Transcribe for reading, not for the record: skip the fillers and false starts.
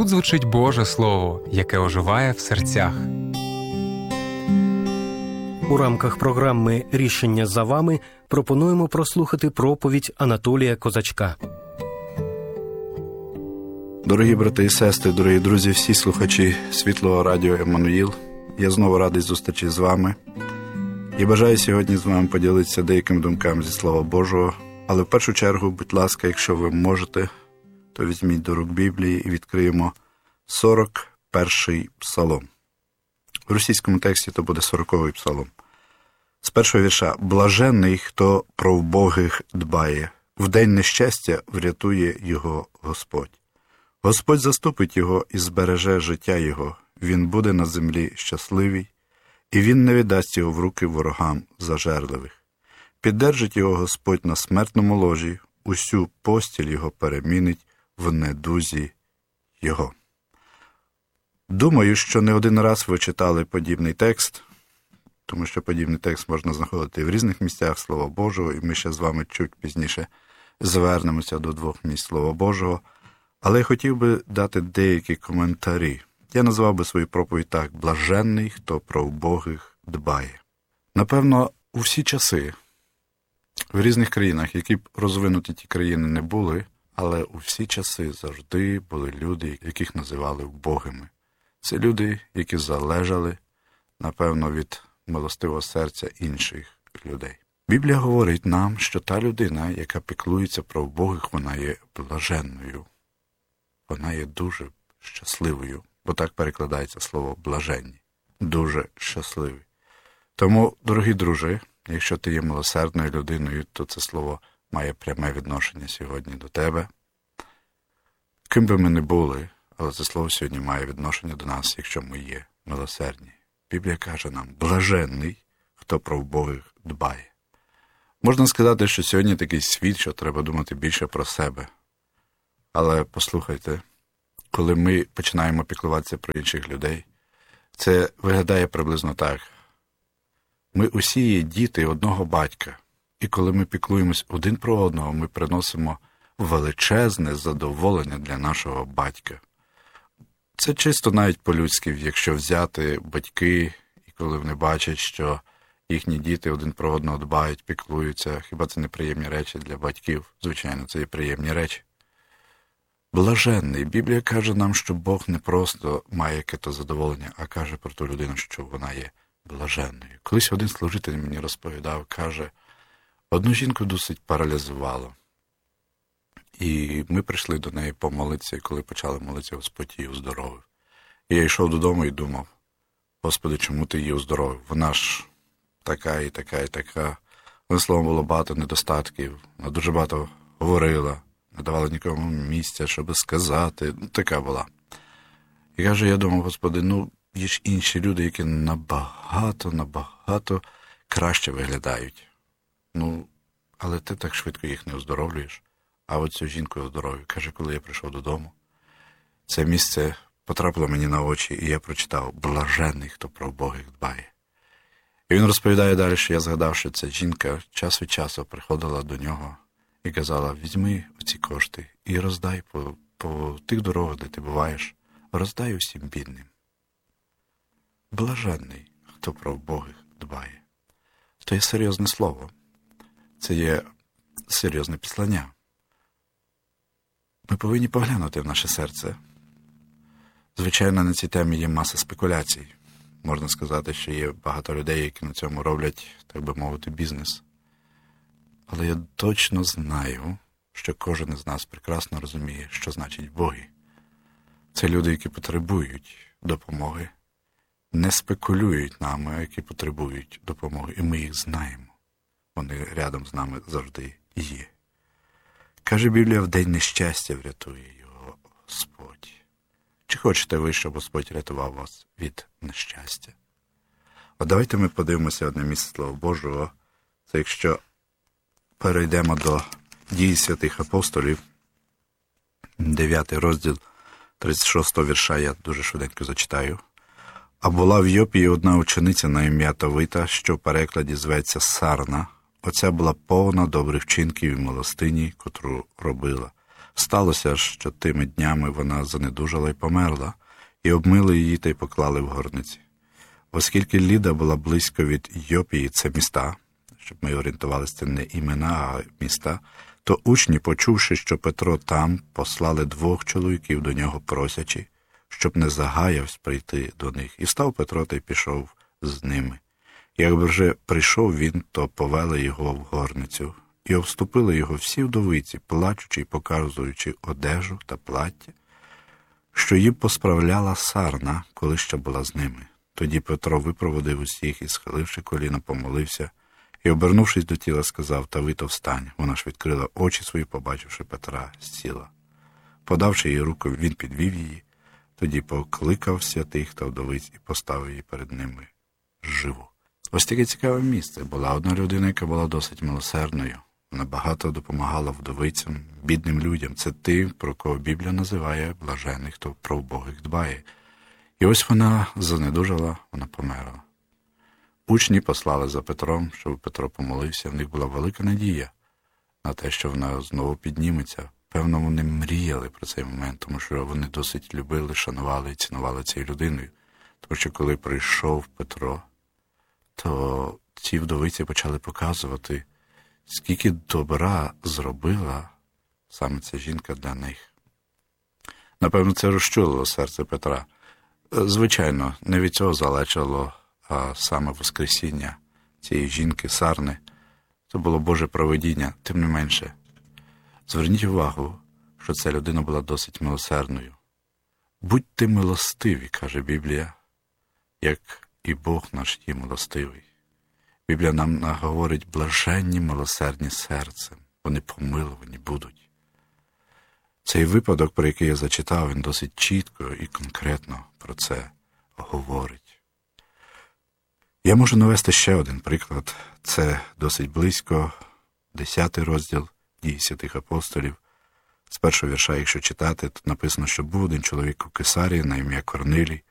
Тут звучить Боже Слово, яке оживає в серцях. У рамках програми «Рішення за вами» пропонуємо прослухати проповідь Анатолія Козачка. Дорогі брати і сестри, дорогі друзі, всі слухачі Світлого радіо Еммануїл, я знову радий зустрічі з вами. І бажаю сьогодні з вами поділитися деякими думками зі Слова Божого. Але в першу чергу, будь ласка, якщо ви можете, то візьміть до рук Біблії і відкриємо 41-й псалом. В російському тексті то буде 40-й псалом. З першого вірша: «Блаженний, хто про вбогих дбає, в день нещастя врятує його Господь. Господь заступить його і збереже життя його, він буде на землі щасливий, і він не віддасть його в руки ворогам зажерливих. Піддержить його Господь на смертному ложі, усю постіль його перемінить в недузі його». Думаю, що не один раз ви читали подібний текст, тому що подібний текст можна знаходити в різних місцях Слова Божого, і ми ще з вами чуть пізніше звернемося до двох місць Слова Божого. Але я хотів би дати деякі коментарі. Я назвав би свою проповідь так: «Блаженний, хто про вбогих дбає». Напевно, у всі часи, в різних країнах, які б розвинуті ті країни не були, але у всі часи завжди були люди, яких називали вбогими. Це люди, які залежали, напевно, від милостивого серця інших людей. Біблія говорить нам, що та людина, яка піклується про вбогих, вона є блаженною. Вона є дуже щасливою, бо так перекладається слово «блаженні». Дуже щасливий. Тому, дорогі друзі, якщо ти є милосердною людиною, то це слово має пряме відношення сьогодні до тебе. Ким би ми не були, але це слово сьогодні має відношення до нас, якщо ми є милосердні. Біблія каже нам: «Блаженний, хто про вбогих дбає». Можна сказати, що сьогодні такий світ, що треба думати більше про себе. Але послухайте, коли ми починаємо піклуватися про інших людей, це виглядає приблизно так. Ми усі є діти одного батька, і коли ми піклуємось один про одного, ми приносимо величезне задоволення для нашого батька. Це чисто навіть по-людськи, якщо взяти батьки, і коли вони бачать, що їхні діти один про одного дбають, піклуються, хіба це не приємні речі для батьків? Звичайно, це є приємні речі. Блаженний. Біблія каже нам, що Бог не просто має яке-то задоволення, а каже про ту людину, що вона є блаженною. Колись один служитель мені розповідав, каже, одну жінку досить паралізувало. І ми прийшли до неї помолитися, і коли почали молитися, Господь її оздоровив. І я йшов додому і думав: Господи, чому ти її оздоровив? Вона ж така і така і така. Одним словом, було багато недостатків, вона дуже багато говорила, не давала нікому місця, щоб сказати. Така була. І каже, я думав: Господи, є ж інші люди, які набагато краще виглядають. Але ти так швидко їх не оздоровлюєш. А от цю жінку оздоровив. Каже, коли я прийшов додому, це місце потрапило мені на очі, і я прочитав: «Блаженний, хто про вбогих дбає». І він розповідає далі, що я згадав, що ця жінка час від часу приходила до нього і казала: візьми оці кошти і роздай по тих дорогах, де ти буваєш, роздай усім бідним. Блаженний, хто про вбогих дбає. Це є серйозне слово. Це є серйозне післання. Ми повинні поглянути в наше серце. Звичайно, на цій темі є маса спекуляцій. Можна сказати, що є багато людей, які на цьому роблять, так би мовити, бізнес. Але я точно знаю, що кожен із нас прекрасно розуміє, що значить боги. Це люди, які потребують допомоги, не спекулюють нами, а які потребують допомоги. І ми їх знаємо. Вони рядом з нами завжди є. Каже Біблія, в день нещастя врятує його Господь. Чи хочете ви, щоб Господь рятував вас від нещастя? От давайте ми подивимося одне місце Слова Божого. Це якщо перейдемо до Дії святих апостолів, 9 розділ, 36 вірша, я дуже швиденько зачитаю. «А була в Йопії одна учениця на ім'я Тавита, що в перекладі зветься Сарна. Оця була повна добрих вчинків і милостині, котру робила. Сталося, що тими днями вона занедужала й померла, і обмили її та й поклали в горниці. Оскільки Ліда була близько від Йопії, це міста, щоб ми орієнтувалися, це не імена, а міста, то учні, почувши, що Петро там, послали 2 чоловіків до нього просячи, щоб не загаявсь прийти до них. І став Петро та й пішов з ними. Якби вже прийшов він, то повели його в горницю, і обступили його всі вдовиці, плачучи й показуючи одежу та плаття, що їм посправляла сарна, коли ще була з ними. Тоді Петро випроводив усіх і, схиливши коліна, помолився, і, обернувшись до тіла, сказав: «Тавито, встань». Вона ж відкрила очі свої, побачивши Петра, сіла. Подавши їй руку, він підвів її, тоді покликав святих та вдовиць і поставив її перед ними живу. Ось таке цікаве місце. Була одна людина, яка була досить милосердною. Вона багато допомагала вдовицям, бідним людям. Це ті, про кого Біблія називає блажених, хто про вбогих дбає. І ось вона занедужала, вона померла. Учні послали за Петром, щоб Петро помолився. В них була велика надія на те, що вона знову підніметься. Певно, вони мріяли про цей момент, тому що вони досить любили, шанували і цінували цією людиною. Тому що коли прийшов Петро, то ці вдовиці почали показувати, скільки добра зробила саме ця жінка для них. Напевно, це розчулило серце Петра. Звичайно, не від цього залежало, а саме воскресіння цієї жінки Сарни. Це було Боже провидіння, тим не менше. Зверніть увагу, що ця людина була досить милосердною. «Будьте милостиві», каже Біблія, як і Бог наш є милостивий. Біблія нам говорить: блаженні милосердні серцем, вони помилувані будуть. Цей випадок, про який я зачитав, він досить чітко і конкретно про це говорить. Я можу навести ще один приклад. Це досить близько, 10 розділ Дії святих апостолів. З першого вірша, якщо читати, то написано, що був один чоловік у Кесарії на ім'я Корнилій,